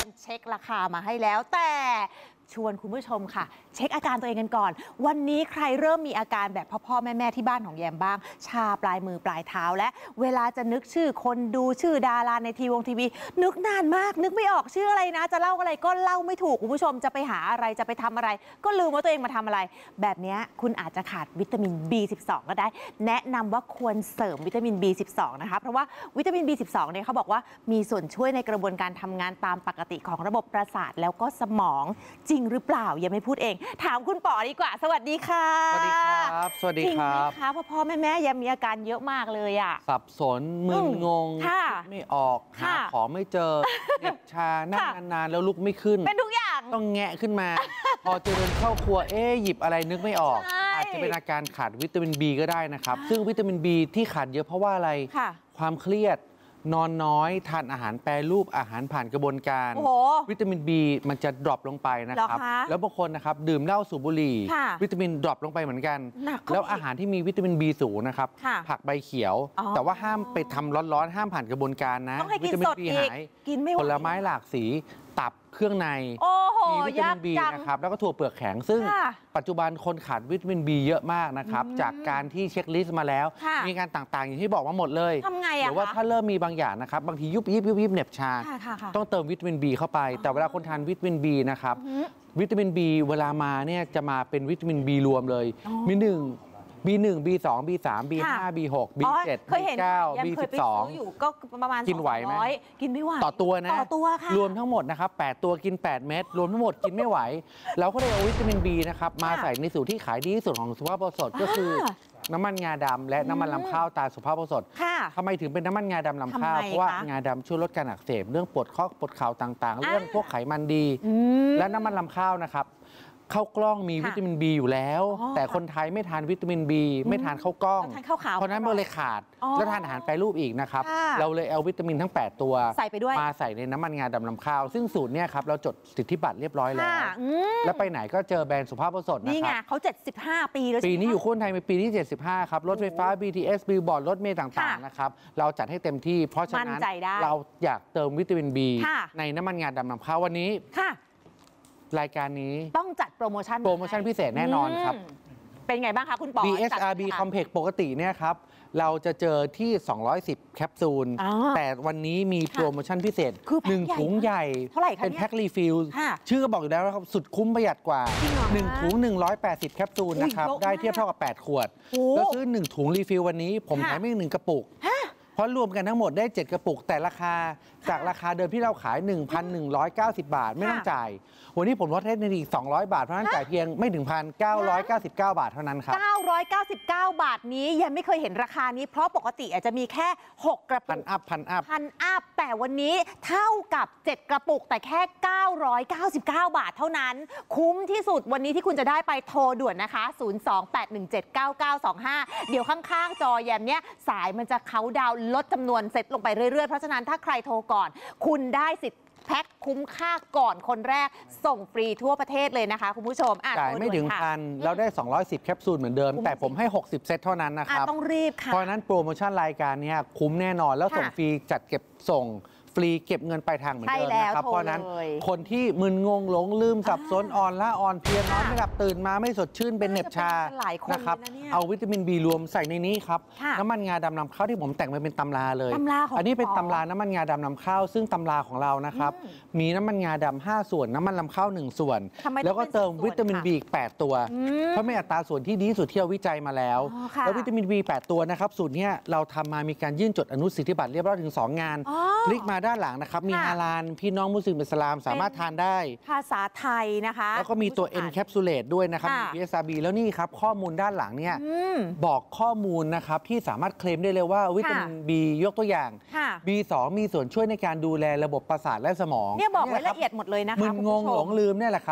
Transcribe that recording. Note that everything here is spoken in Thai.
นเช็คราคามาให้แล้วแต่ชวนคุณผู้ชมค่ะเช็คอาการตัวเองกันก่อนวันนี้ใครเริ่มมีอาการแบบพ่อแม่ที่บ้านของแยมบ้างชาปลายมือปลายเท้าและเวลาจะนึกชื่อคนดูชื่อดาราในทีวีนึกนานมากนึกไม่ออกชื่ออะไรนะจะเล่าอะไรก็เล่าไม่ถูกคุณผู้ชมจะไปหาอะไรจะไปทำอะไรก็ลืมว่าตัวเองมาทำอะไรแบบนี้คุณอาจจะขาดวิตามิน B12 ก็ได้แนะนำว่าควรเสริมวิตามิน B12 นะคะเพราะว่าวิตามิน B12 เนี่ยเขาบอกว่ามีส่วนช่วยในกระบวนการทำงานตามปกติของระบบประสาทแล้วก็สมองจริงหรือเปล่ายังไม่พูดเองถามคุณป๋อดีกว่าสวัสดีค่ะสวัสดีครับสวัสดีครับจริงไหมคะพ่อแม่ยังมีอาการเยอะมากเลยอ่ะสับสนมึนงงไม่ออกหาของไม่เจอเด็กชานั่งนานๆแล้วลุกไม่ขึ้นเป็นทุกอย่างต้องแงะขึ้นมาพอจะเดินเข้าครัวหยิบอะไรนึกไม่ออกอาจจะเป็นอาการขาดวิตามิน B ก็ได้นะครับซึ่งวิตามิน B ที่ขาดเยอะเพราะว่าอะไรความเครียดนอนน้อยทานอาหารแปรรูปอาหารผ่านกระบวนการวิตามิน B มันจะดรอปลงไปนะครับแล้วบางคนนะครับดื่มเหล้าสูบบุหรี่วิตามินดรอปลงไปเหมือนกันแล้วอาหารที่มีวิตามิน B สูงนะครับผักใบเขียวแต่ว่าห้ามไปทำร้อนๆห้ามผ่านกระบวนการนะวิตามิน B หายผลไม้หลากสีตับเครื่องในมีวิตามิน B นะครับแล้วก็ถั่วเปลือกแข็งซึ่งปัจจุบันคนขาดวิตามิน B เยอะมากนะครับจากการที่เช็คลิสต์มาแล้วมีการต่างๆอย่างที่บอกมาหมดเลยหรือว่าถ้าเริ่มมีบางอย่างนะครับบางทียุบเหน็บชาต้องเติมวิตามิน B เข้าไปแต่เวลาคนทานวิตามิน B นะครับวิตามิน B เวลามาเนี่ยจะมาเป็นวิตามิน B รวมเลยมี1B1 B2 B3 B5 B6 B7 B9 B12 อยู่ก็ประมาณกินไหวไหมกินไม่ไหวต่อตัวนะต่อตัวค่ะรวมทั้งหมดนะครับ8ตัวกิน8เม็ดรวมทั้งหมดกินไม่ไหวเราก็เลยเอาวิตามิน B นะครับมาใส่ในสูตรที่ขายดีที่สุดของสุภาพบุรุษก็คือน้ำมันงาดำและน้ำมันลำข้าวตาสุภาพบุรุษทำไมถึงเป็นน้ำมันงาดำลำข้าวเพราะว่างาดำช่วยลดการอักเสบเรื่องปวดข้อปวดเข่าต่างๆเรื่องพวกไขมันดีและน้ำมันลำข้าวนะครับข้าวกล้องมีวิตามิน B อยู่แล้วแต่คนไทยไม่ทานวิตามิน B ไม่ทานข้าวกล้องเพราะนั้นมันเลยขาดแล้วทานอาหารแปรรูปอีกนะครับเราเลยเอาวิตามินทั้ง8ตัวใส่ไปด้วยมาใส่ในน้ำมันงาดำลำข้าวซึ่งสูตรเนี่ยครับเราจดสิทธิบัตรเรียบร้อยแล้วแล้วไปไหนก็เจอแบรนด์สุภาพบุรุษนะครับนี่ไงเขา75 ปีแล้วปีนี้อยู่คู่ไทยเป็นปีที่75ครับรถไฟฟ้า BTS บิลบอร์ดรถเมล์ต่างๆนะครับเราจัดให้เต็มที่เพราะฉะนั้นเราอยากเติมวิตามิน B ในน้ำมันงาดำลำข้าววันนี้รายการนี้ต้องจัดโปรโมชั่นพิเศษแน่นอนครับเป็นไงบ้างคะคุณป๋อ BSRB Complex ปกติเนี่ยครับเราจะเจอที่210แคปซูลแต่วันนี้มีโปรโมชั่นพิเศษ1ถุงใหญ่เป็นแพ็ครีฟิลชื่อก็บอกอยู่แล้วนะครับสุดคุ้มประหยัดกว่า1ถุง180แคปซูลนะครับได้เทียบเท่ากับ8ขวดแล้วซื้อ1ถุงรีฟิลวันนี้ผมแถมอีก1กระปุกเพราะรวมกันทั้งหมดได้7กระปุกแต่ราคาจากราคาเดิมที่เราขาย 1,190 บาทไม่ต้องจ่ายวันนี้ผมลดให้ในอีก200 บาทเพราะนั้นจ่ายเพียงไม่ถึง 1,999 บาทเท่านั้นครับ 999 บาทนี้ยังไม่เคยเห็นราคานี้เพราะปกติอาจจะมีแค่6กระปุกพันอัพแต่วันนี้เท่ากับ7กระปุกแต่แค่999 บาทเท่านั้นคุ้มที่สุดวันนี้ที่คุณจะได้ไปโทรด่วนนะคะ028179925เดี๋ยวข้างๆจอแยมเนี้ยสายมันจะเขาดาวลดจำนวนเซตลงไปเรื่อยๆเพราะฉะนั้นถ้าใครโทรก่อนคุณได้สิทธิ์แพ็คคุ้มค่าก่อนคนแรกส่งฟรีทั่วประเทศเลยนะคะคุณผู้ชมจ่ายไม่ถึงพันเราได้210แคปซูลเหมือนเดิมแต่ผมให้60เซตเท่านั้นนะครับต้องรีบค่ะเพราะนั้นโปรโมชั่นรายการนี้คุ้มแน่นอนแล้วส่งฟรีจัดเก็บส่งฟรีเก็บเงินปลายทางเหมือนเดิมนะครับเพราะนั้นคนที่มึนงงหลงลืมสับสนอ่อนเพลียนอนไม่หลับตื่นมาไม่สดชื่นเป็นเหน็บชานะครับเอาวิตามิน B รวมใส่ในนี้ครับน้ำมันงาดำนำข้าวที่ผมแต่งมาเป็นตำราเลยอันนี้เป็นตำราน้ำมันงาดำนำข้าวซึ่งตำราของเรานะครับมีน้ำมันงาดำ5ส่วนน้ำมันลำข้าว1ส่วนแล้วก็เติมวิตามิน B อีก8ตัวเพราะมีอัตราส่วนที่ดีที่สุดที่เราวิจัยมาแล้วแล้ววิตามิน B 8ตัวนะครับสูตรนี้เราทำมามีการยื่นจดอนุสิทธิบัตรเรียบร้อยถึง2งานคลิกมาด้านหลังนะครับมีฮาลาลพี่น้องมุสลิมอิสลามสามารถทานได้ภาษาไทยนะคะแล้วก็มีตัว Encapsulate ด้วยนะครับมี BSRB แล้วนี่ครับข้อมูลด้านหลังเนี่ยบอกข้อมูลนะครับที่สามารถเคลมได้เลยว่าวิตามิน B ยกตัวอย่าง B2 มีส่วนช่วยในการดูแลระบบประสาทและสมองเนี่ยบอกไว้ละเอียดหมดเลยนะคะมึนงงหลงลืมเนี่ยแหละครับ